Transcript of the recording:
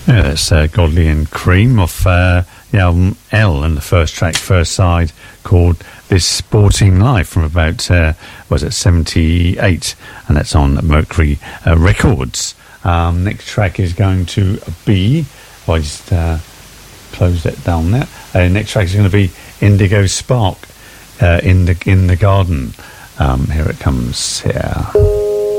Yeah, that's Godley and Cream off the album L, and the first track, first side, called This Sporting Life from about, 78, and that's on Mercury Records. Next track is going to be, I just closed it down there. Next track is going to be Indigo Spark, in the Garden. Here it comes, here.